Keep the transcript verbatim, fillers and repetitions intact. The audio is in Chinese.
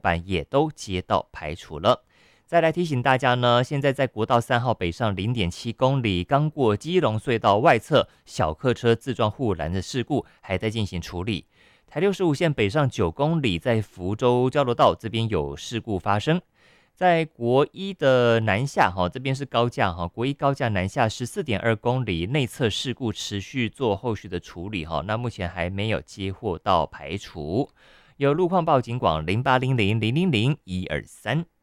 板也都接到排除了。再来提醒大家呢，现在在国道三号北上 零点七公里，刚过基隆隧道外侧小客车自撞护栏的事故还在进行处理。台六十五线北上九公里，在福州交流道这边有事故发生。在国一的南下哈，这边是高架哈，国一高架南下 十四点二公里，内侧事故持续做后续的处理哈，那目前还没有接获到排除。有路况报警广零八零零零零零一二三。